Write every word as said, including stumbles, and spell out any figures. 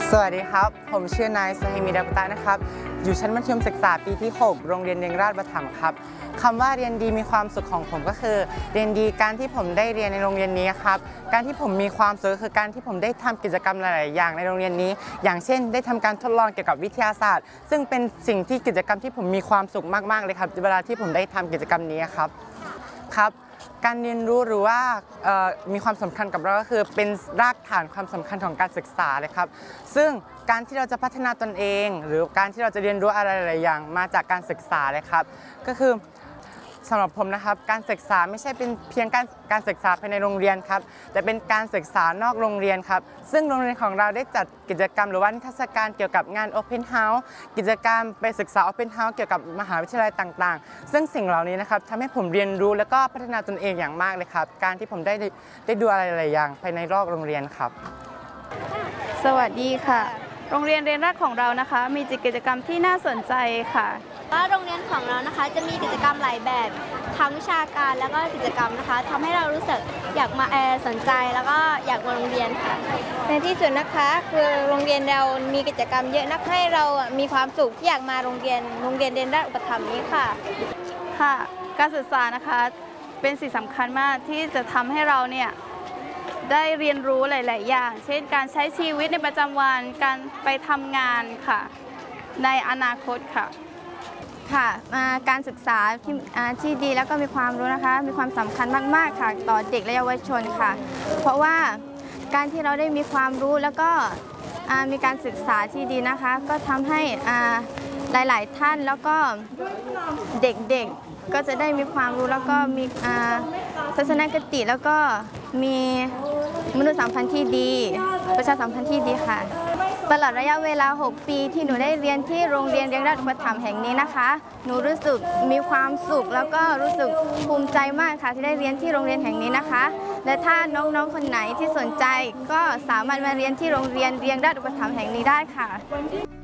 สวัสดีครับผมชื่อนายสหิมิดาปตะนะครับอยู่ชั้นมัธยมศึกษาปีที่หกโรงเรียนเรียงราชประถมครับคำว่าเรียนดีมีความสุขของผมก็คือเรียนดีการที่ผมได้เรียนในโรงเรียนนี้ครับการที่ผมมีความสุขคือการที่ผมได้ทำกิจกรรมหลายๆอย่างในโรงเรียนนี้อย่างเช่นได้ทำการทดลองเกี่ยวกับวิทยาศาสตร์ซึ่งเป็นสิ่งที่กิจกรรมที่ผมมีความสุขมากๆเลยครับเวลาที่ผมได้ทำกิจกรรมนี้ครับครับการเรียนรู้หรือว่ามีความสำคัญกับเราก็คือเป็นรากฐานความสำคัญของการศึกษาเลยครับซึ่งการที่เราจะพัฒนาตนเองหรือการที่เราจะเรียนรู้อะไรหลายอย่างมาจากการศึกษาเลยครับก็คือสำหรับผมนะครับการศึกษาไม่ใช่เป็นเพียงการการศึกษาภายในโรงเรียนครับแต่เป็นการศึกษานอกโรงเรียนครับซึ่งโรงเรียนของเราได้จัดกิจกรรมหรือว่านิทรรศการเกี่ยวกับงาน Open House กิจกรรมไปศึกษา Open House เกี่ยวกับมหาวิทยาลัยต่างๆซึ่งสิ่งเหล่านี้นะครับทำให้ผมเรียนรู้และก็พัฒนาตนเองอย่างมากเลยครับการที่ผมได้ได้ดูอะไรหลายอย่างภายในรอบโรงเรียนครับสวัสดีค่ะโรงเรียนเรียนรัฐของเรานะคะมีกิจกรรมที่น่าสนใจค่ะว่าโรงเรียนของเรานะคะจะมีกิจกรรมหลายแบบทั้งวิชาการแล้วก็กิจกรรมนะคะทำให้เรารู้สึกอยากมาแอร์สนใจแล้วก็อยากมาโรงเรียนค่ะในที่สุดนะคะคือโรงเรียนเรามีกิจกรรมเยอะนักให้เรามีความสุขที่อยากมาโรงเรียนโรงเรียนเรียนราชอุปถัมภ์นี้ค่ะค่ะการศึกษานะคะเป็นสิ่งสำคัญมากที่จะทำให้เราเนี่ยได้เรียนรู้หลาย ๆ อย่างเช่นการใช้ชีวิตในประจำวันการไปทำงานค่ะในอนาคตค่ะค่ะการศึกษาที่ที่ดีแล้วก็มีความรู้นะคะมีความสำคัญมาก ๆ ค่ะต่อเด็กและเยาวชนค่ะเพราะว่าการที่เราได้มีความรู้แล้วก็มีการศึกษาที่ดีนะคะก็ทำให้หลาย ๆ ท่านแล้วก็เด็ก ๆ ก็จะได้มีความรู้แล้วก็มีทัศนคติแล้วก็มีมนุษยสัมพันธ์ที่ดีประชาสัมพันธ์ที่ดีค่ะตลอดระยะเวลาหกปีที่หนูได้เรียนที่โรงเรียนเรียงราชอุปถัมภ์แห่งนี้นะคะหนูรู้สึกมีความสุขแล้วก็รู้สึกภูมิใจมากค่ะที่ได้เรียนที่โรงเรียนแห่งนี้นะคะและถ้าน้องๆคนไหนที่สนใจก็สามารถมาเรียนที่โรงเรียนเรียงราชอุปถัมภ์แห่งนี้ได้ค่ะ